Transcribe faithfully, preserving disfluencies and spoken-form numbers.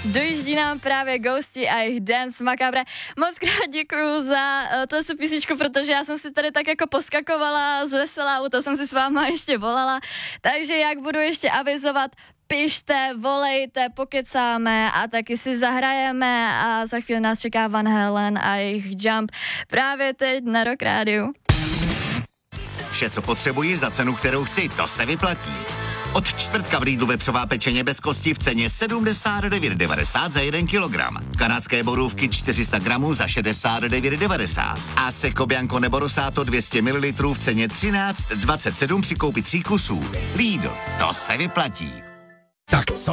Dojíždí nám právě Ghosty a jejich Dance Macabre. Moc krát děkuju za uh, tu su písničku, protože já jsem si tady tak jako poskakovala z vesela, u toho jsem si s váma ještě volala, takže jak budu ještě avizovat, pište, volejte, pokecáme a taky si zahrajeme a za chvíli nás čeká Van Halen a jejich Jump právě teď na Rock Rádiu. Vše, co potřebuji za cenu, kterou chci, to se vyplatí. Od čtvrtka v Lidlu vepřová pečeně bez kosti v ceně sedmdesát devět devadesát za jeden kilogram. Kanadské borůvky čtyři sta gramů za šedesát devět devadesát. A Seco Bianco nebo Rosato dvě stě mililitrů v ceně třináct dvacet sedm při koupi tří kusů. Lidl, to se vyplatí. Tak co